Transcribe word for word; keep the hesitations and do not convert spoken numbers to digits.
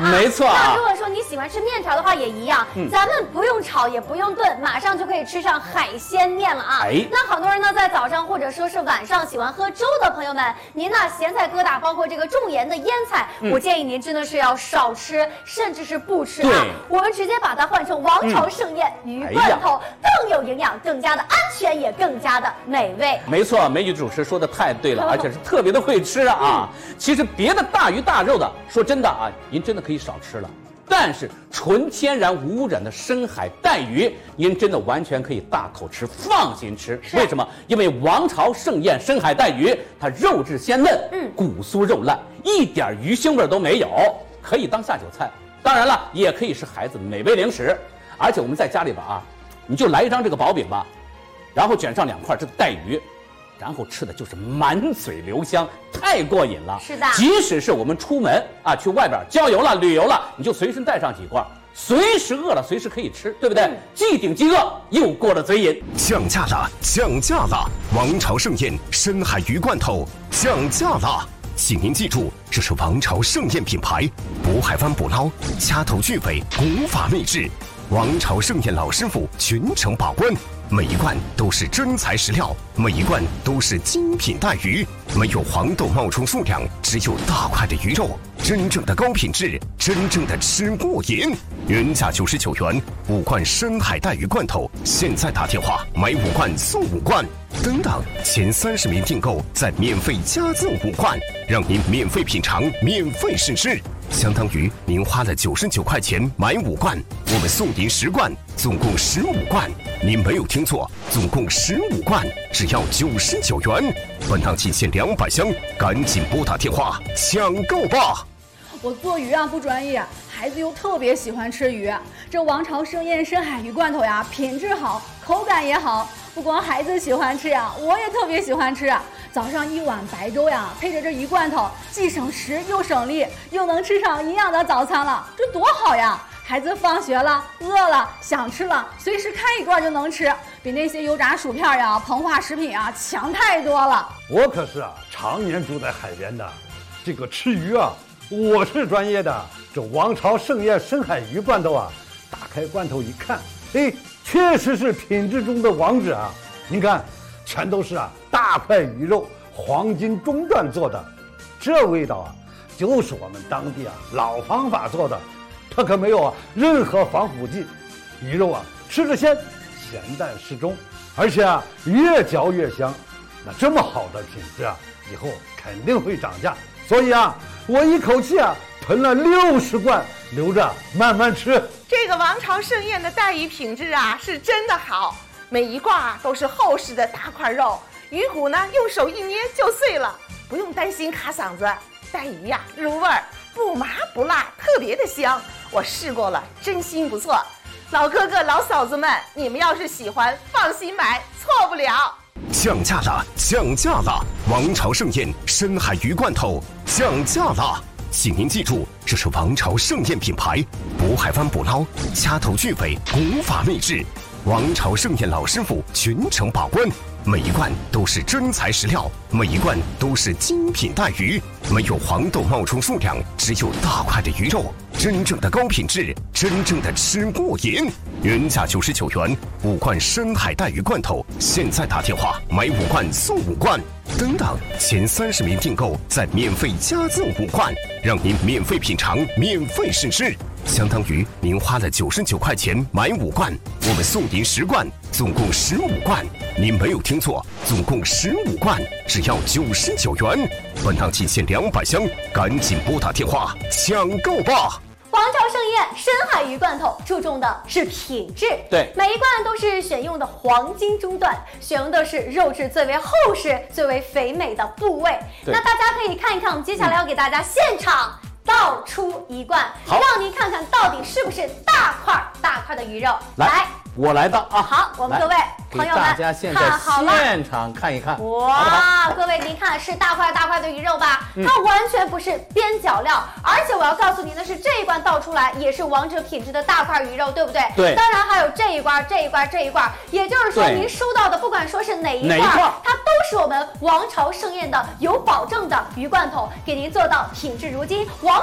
哈。 没错、啊。 那如果说你喜欢吃面条的话，也一样，嗯、咱们不用炒也不用炖，马上就可以吃上海鲜面了啊。哎，那好多人呢在早上或者说是晚上喜欢喝粥的朋友们，您呢咸菜疙瘩，包括这个重盐的腌菜，嗯、我建议您真的是要少吃，甚至是不吃啊。我们直接把它换成王朝盛宴鱼罐头，哎、更有营养，更加的安全，也更加的美味。 没错，美女主持说的太对了，而且是特别的会吃啊。嗯、其实别的大鱼大肉的，说真的啊，您真的可以少吃了。但是纯天然无污染的深海带鱼，您真的完全可以大口吃，放心吃。为什么？因为王朝盛宴深海带鱼，它肉质鲜嫩，嗯，骨酥肉烂，一点鱼腥味都没有，可以当下酒菜。当然了，也可以是孩子美味零食。而且我们在家里边啊，你就来一张这个薄饼吧，然后卷上两块这个带鱼。然后吃的就是满嘴留香，太过瘾了。 是的， 即使是我们出门啊，去外边郊游了、旅游了，你就随身带上几罐，随时饿了随时可以吃，对不对？嗯、既顶饥饿，又过了嘴瘾。 降价了，降价了！王朝盛宴深海鱼罐头降价了，请您记住，这是王朝盛宴品牌，渤海湾捕捞，掐头去尾，古法秘制。王朝盛宴老师傅全程把关。每一罐都是真材实料，每一罐都是精品带鱼，没有黄豆冒充数量，只有大块的鱼肉，真正的高品质，真正的吃过瘾。原价九十九元，五罐深海带鱼罐头，现在打电话买五罐送五罐，等等前三十名订购再免费加赠五罐，让您免费品尝，免费试吃。相当于您花了九十九块钱买五罐，我们送您十罐，总共十五罐。您没有听错，总共十五罐，只要九十九元。本档仅限两百箱，赶紧拨打电话抢购吧！ 我做鱼啊不专业，孩子又特别喜欢吃鱼。这王朝盛宴深海鱼罐头呀，品质好，口感也好。不光孩子喜欢吃呀，我也特别喜欢吃。早上一碗白粥呀，配着这鱼罐头，既省时又省力，又能吃上营养的早餐了，这多好呀！孩子放学了，饿了，想吃了，随时开一罐就能吃，比那些油炸薯片呀、膨化食品啊强太多了。 我可是啊，常年住在海边的，这个吃鱼啊，我是专业的。这王朝盛宴深海鱼罐头啊，打开罐头一看，哎，确实是品质中的王者啊！您看，全都是啊大块鱼肉，黄金中段做的，这味道啊，就是我们当地啊老方法做的。它可没有啊任何防腐剂，鱼肉啊吃着鲜，咸淡适中，而且啊越嚼越香。那这么好的品质啊，以后肯定会涨价。所以啊，我一口气啊囤了六十罐，留着慢慢吃。 这个王朝盛宴的带鱼品质啊是真的好，每一罐啊都是厚实的大块肉，鱼骨呢用手一捏就碎了，不用担心卡嗓子。带鱼呀、啊、入味儿，不麻不辣，特别的香。我试过了，真心不错。老哥哥老嫂子们，你们要是喜欢，放心买，错不了。 降价了，降价了！王朝盛宴深海鱼罐头降价了，请您记住，这是王朝盛宴品牌，渤海湾捕捞，掐头去尾，古法秘制。王朝盛宴老师傅全程把关，每一罐都是真材实料，每一罐都是精品带鱼，没有黄豆冒充数量，只有大块的鱼肉，真正的高品质，真正的吃过瘾。原价九十九元，五罐深海带鱼罐头，现在打电话买五罐送五罐，等等前三十名订购再免费加赠五罐，让您免费品尝，免费试吃。相当于您花了九十九块钱买五罐，我们送您十罐，总共十五罐。您没有听错，总共十五罐，只要九十九元。本档仅限两百箱，赶紧拨打电话抢购吧！ 王朝盛宴深海鱼罐头注重的是品质， 对， 每一罐都是选用的黄金中段，选用的是肉质最为厚实、最为肥美的部位。那大家可以看一看，我们接下来要给大家现场倒出一罐，让您看看到底是不是大块大块的鱼肉。 来，来我来到啊！ 好，我们各位朋友们大家现在现场看一看。 哇，各位您看是大块大块的鱼肉吧？嗯、它完全不是边角料，而且我要告诉您的是，这一罐倒出来也是王者品质的大块鱼肉，对不对？ 对。 当然还有这一罐、这一罐、这一罐，也就是说您收到的，不管说是哪一罐，它都是我们王朝盛宴的有保证的鱼罐头，给您做到品质如金。王